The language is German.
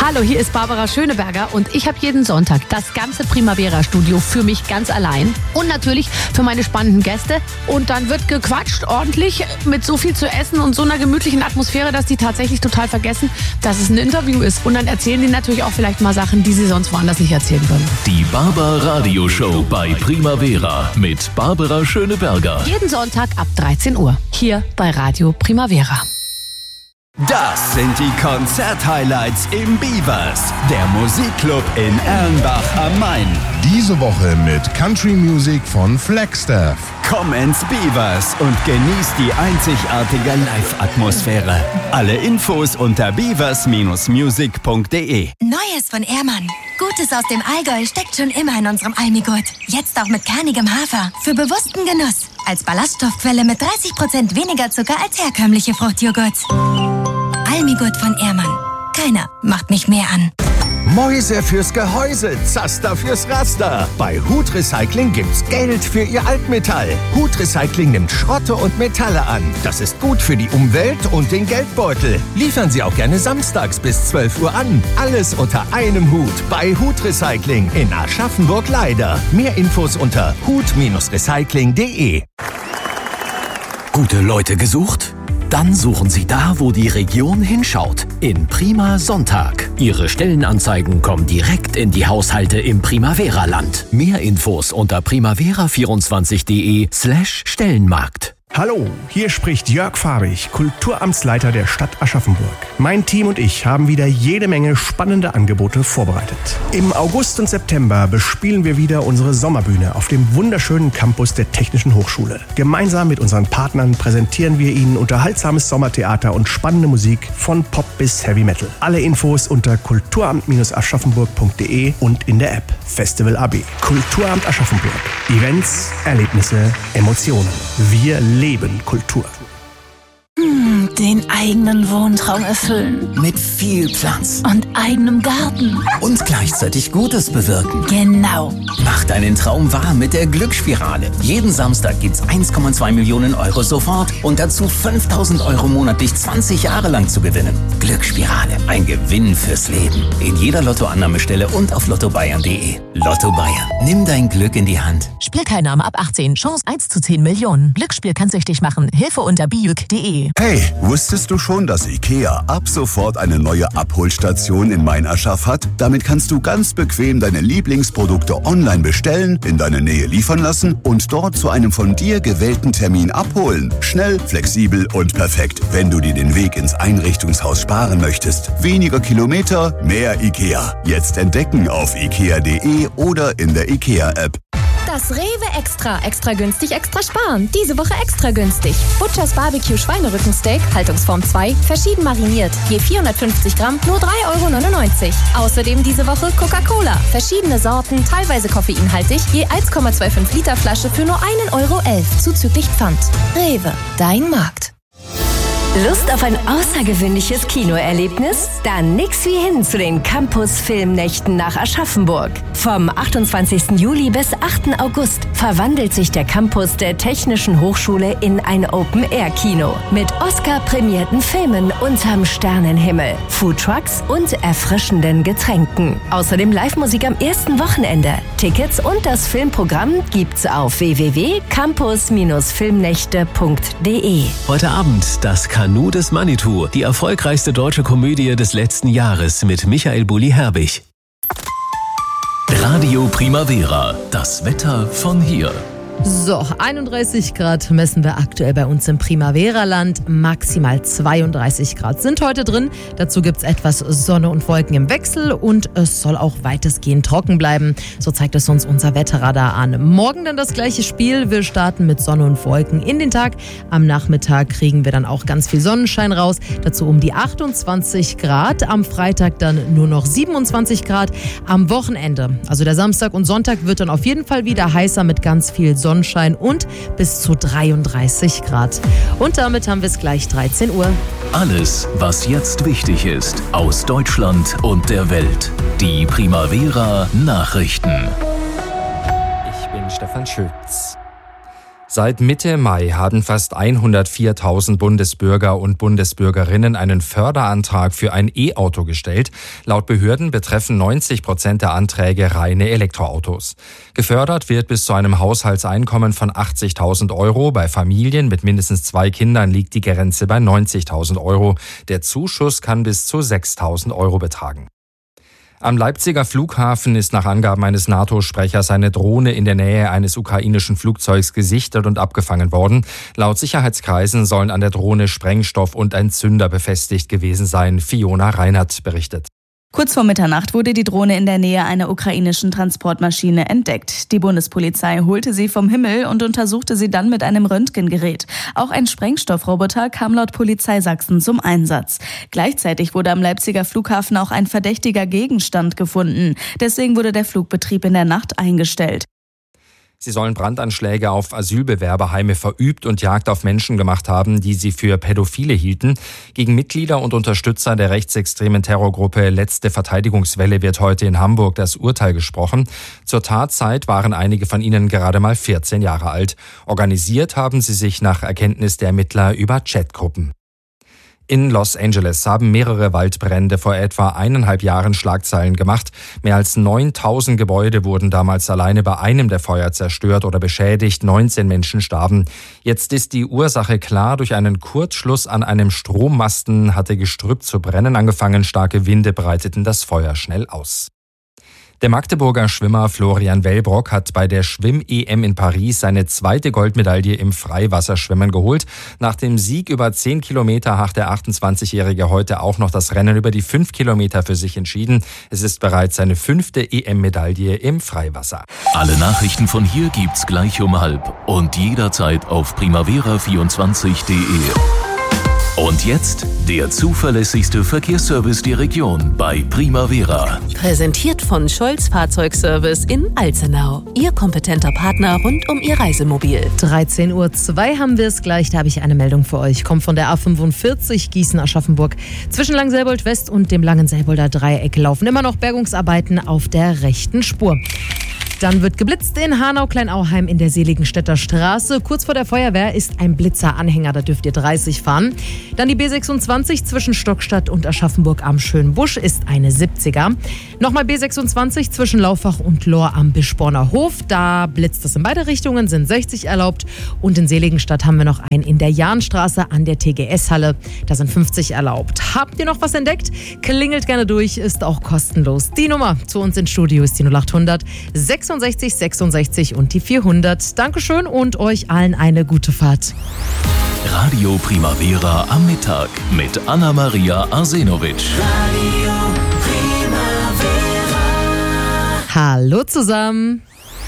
Hallo, hier ist Barbara Schöneberger und ich habe jeden Sonntag das ganze Primavera-Studio für mich ganz allein und natürlich für meine spannenden Gäste. Und dann wird gequatscht ordentlich mit so viel zu essen und so einer gemütlichen Atmosphäre, dass die tatsächlich total vergessen, dass es ein Interview ist. Und dann erzählen die natürlich auch vielleicht mal Sachen, die sie sonst woanders nicht erzählen würden. Die Barbar-Radio-Show bei Primavera mit Barbara Schöneberger. Jeden Sonntag ab 13 Uhr hier bei Radio Primavera. Das sind die Konzert-Highlights im Beavers, der Musikclub in Erlenbach am Main. Diese Woche mit Country Music von Flagstaff. Komm ins Beavers und genieß die einzigartige Live-Atmosphäre. Alle Infos unter beavers-music.de. Neues von Ehrmann. Gutes aus dem Allgäu steckt schon immer in unserem Almigurt. Jetzt auch mit kernigem Hafer. Für bewussten Genuss. Als Ballaststoffquelle mit 30% weniger Zucker als herkömmliche Fruchtjoghurts. Almigurt von Ehrmann. Keiner macht mich mehr an. Mäuse fürs Gehäuse, Zaster fürs Raster. Bei Hut Recycling gibt's Geld für Ihr Altmetall. Hut Recycling nimmt Schrotte und Metalle an. Das ist gut für die Umwelt und den Geldbeutel. Liefern Sie auch gerne samstags bis 12 Uhr an. Alles unter einem Hut bei Hut Recycling in Aschaffenburg-Leider. Mehr Infos unter hut-recycling.de. Gute Leute gesucht? Dann suchen Sie da, wo die Region hinschaut. In Prima Sonntag. Ihre Stellenanzeigen kommen direkt in die Haushalte im Primavera-Land. Mehr Infos unter primavera24.de/Stellenmarkt. Hallo, hier spricht Jörg Fabich, Kulturamtsleiter der Stadt Aschaffenburg. Mein Team und ich haben wieder jede Menge spannende Angebote vorbereitet. Im August und September bespielen wir wieder unsere Sommerbühne auf dem wunderschönen Campus der Technischen Hochschule. Gemeinsam mit unseren Partnern präsentieren wir Ihnen unterhaltsames Sommertheater und spannende Musik von Pop bis Heavy Metal. Alle Infos unter kulturamt-aschaffenburg.de und in der App Festival AB. Kulturamt Aschaffenburg. Events, Erlebnisse, Emotionen. Wir leben Kultur. Den eigenen Wohntraum erfüllen. Mit viel Platz. Und eigenem Garten. Und gleichzeitig Gutes bewirken. Genau. Mach deinen Traum wahr mit der Glücksspirale. Jeden Samstag gibt's 1,2 Millionen Euro sofort und dazu 5.000 Euro monatlich 20 Jahre lang zu gewinnen. Glücksspirale. Ein Gewinn fürs Leben. In jeder Lottoannahmestelle und auf lottobayern.de. Lotto Bayern. Nimm dein Glück in die Hand. Spielteilnahme ab 18. Chance 1 zu 10 Millionen. Glücksspiel kann süchtig machen. Hilfe unter biuk.de. Hey, wusstest du schon, dass IKEA ab sofort eine neue Abholstation in Main-Aschaff hat? Damit kannst du ganz bequem deine Lieblingsprodukte online bestellen, in deine Nähe liefern lassen und dort zu einem von dir gewählten Termin abholen. Schnell, flexibel und perfekt, wenn du dir den Weg ins Einrichtungshaus sparen möchtest. Weniger Kilometer, mehr IKEA. Jetzt entdecken auf ikea.de oder in der IKEA-App. Das Rewe Extra. Extra günstig, extra sparen. Diese Woche extra günstig. Butchers Barbecue Schweinerückensteak, Haltungsform 2, verschieden mariniert. Je 450 Gramm, nur 3,99 €. Außerdem diese Woche Coca-Cola. Verschiedene Sorten, teilweise koffeinhaltig. Je 1,25 Liter Flasche für nur 1,11 € zuzüglich Pfand. Rewe, dein Markt. Lust auf ein außergewöhnliches Kinoerlebnis? Dann nix wie hin zu den Campus-Filmnächten nach Aschaffenburg. Vom 28. Juli bis 8. August verwandelt sich der Campus der Technischen Hochschule in ein Open-Air-Kino mit Oscar-prämierten Filmen unterm Sternenhimmel, Foodtrucks und erfrischenden Getränken. Außerdem Live-Musik am ersten Wochenende. Tickets und das Filmprogramm gibt's auf www.campus-filmnächte.de. Heute Abend das Kanu des Manitou, die erfolgreichste deutsche Komödie des letzten Jahres mit Michael Bulli-Herbig. Radio Primavera, das Wetter von hier. So, 31 Grad messen wir aktuell bei uns im Primavera-Land. Maximal 32 Grad sind heute drin. Dazu gibt es etwas Sonne und Wolken im Wechsel und es soll auch weitestgehend trocken bleiben. So zeigt es uns unser Wetterradar an. Morgen dann das gleiche Spiel. Wir starten mit Sonne und Wolken in den Tag. Am Nachmittag kriegen wir dann auch ganz viel Sonnenschein raus. Dazu um die 28 Grad. Am Freitag dann nur noch 27 Grad. Am Wochenende, also der Samstag und Sonntag, wird dann auf jeden Fall wieder heißer mit ganz viel Sonnenschein und bis zu 33 Grad. Und damit haben wir es gleich 13 Uhr. Alles, was jetzt wichtig ist, aus Deutschland und der Welt. Die Primavera Nachrichten. Ich bin Stefan Schütz. Seit Mitte Mai haben fast 104.000 Bundesbürger und Bundesbürgerinnen einen Förderantrag für ein E-Auto gestellt. Laut Behörden betreffen 90% der Anträge reine Elektroautos. Gefördert wird bis zu einem Haushaltseinkommen von 80.000 Euro. Bei Familien mit mindestens 2 Kindern liegt die Grenze bei 90.000 Euro. Der Zuschuss kann bis zu 6.000 Euro betragen. Am Leipziger Flughafen ist nach Angaben eines NATO-Sprechers eine Drohne in der Nähe eines ukrainischen Flugzeugs gesichtet und abgefangen worden. Laut Sicherheitskreisen sollen an der Drohne Sprengstoff und ein Zünder befestigt gewesen sein. Fiona Reinhardt berichtet. Kurz vor Mitternacht wurde die Drohne in der Nähe einer ukrainischen Transportmaschine entdeckt. Die Bundespolizei holte sie vom Himmel und untersuchte sie dann mit einem Röntgengerät. Auch ein Sprengstoffroboter kam laut Polizei Sachsen zum Einsatz. Gleichzeitig wurde am Leipziger Flughafen auch ein verdächtiger Gegenstand gefunden. Deswegen wurde der Flugbetrieb in der Nacht eingestellt. Sie sollen Brandanschläge auf Asylbewerberheime verübt und Jagd auf Menschen gemacht haben, die sie für Pädophile hielten. Gegen Mitglieder und Unterstützer der rechtsextremen Terrorgruppe Letzte Verteidigungswelle wird heute in Hamburg das Urteil gesprochen. Zur Tatzeit waren einige von ihnen gerade mal 14 Jahre alt. Organisiert haben sie sich nach Erkenntnis der Ermittler über Chatgruppen. In Los Angeles haben mehrere Waldbrände vor etwa 1,5 Jahren Schlagzeilen gemacht. Mehr als 9.000 Gebäude wurden damals alleine bei einem der Feuer zerstört oder beschädigt. 19 Menschen starben. Jetzt ist die Ursache klar. Durch einen Kurzschluss an einem Strommasten hatte Gestrüpp zu brennen angefangen. Starke Winde breiteten das Feuer schnell aus. Der Magdeburger Schwimmer Florian Wellbrock hat bei der Schwimm-EM in Paris seine 2. Goldmedaille im Freiwasserschwimmen geholt. Nach dem Sieg über 10 Kilometer hat der 28-Jährige heute auch noch das Rennen über die 5 Kilometer für sich entschieden. Es ist bereits seine 5. EM-Medaille im Freiwasser. Alle Nachrichten von hier gibt's gleich um 12 und jederzeit auf primavera24.de. Und jetzt der zuverlässigste Verkehrsservice der Region bei Primavera. Präsentiert von Scholz Fahrzeugservice in Alzenau. Ihr kompetenter Partner rund um Ihr Reisemobil. 13:02 Uhr haben wir es gleich. Da habe ich eine Meldung für euch. Kommt von der A45 Gießen-Aschaffenburg. Zwischen Langselbold West und dem Langenselbolder Dreieck laufen immer noch Bergungsarbeiten auf der rechten Spur. Dann wird geblitzt in Hanau-Kleinauheim in der Seligenstädter Straße. Kurz vor der Feuerwehr ist ein Blitzeranhänger, da dürft ihr 30 fahren. Dann die B26 zwischen Stockstadt und Aschaffenburg am Schönbusch ist eine 70er. Nochmal B26 zwischen Laufach und Lohr am Bischborner Hof. Da blitzt es in beide Richtungen, sind 60 erlaubt. Und in Seligenstadt haben wir noch einen in der Jahnstraße an der TGS-Halle. Da sind 50 erlaubt. Habt ihr noch was entdeckt? Klingelt gerne durch, ist auch kostenlos. Die Nummer zu uns ins Studio ist die 0800 66 66 und die 400. Dankeschön und euch allen eine gute Fahrt. Radio Primavera am Mittag mit Anna-Maria Arsenovic. Hallo zusammen.